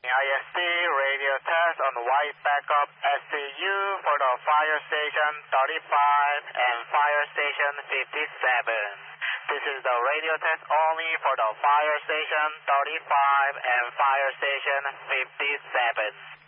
ISD radio test on white backup SCU for the fire station 35 and fire station 57. This is the radio test only for the fire station 35 and fire station 57.